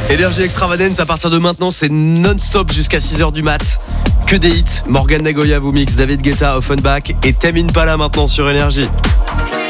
Énergie Extravagance, à partir de maintenant, c'est non-stop jusqu'à 6h du mat. Que des hits. Morgan Nagoya vous mix, David Guetta, Offenbach et Tame Impala maintenant sur Énergie.